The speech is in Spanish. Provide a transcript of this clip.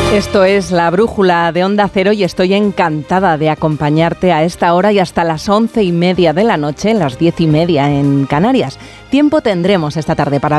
Esto es La Brújula de Onda Cero y estoy encantada de acompañarte a esta hora y hasta las 11:30 de la noche, las 10:30 en Canarias. Tiempo tendremos esta tarde para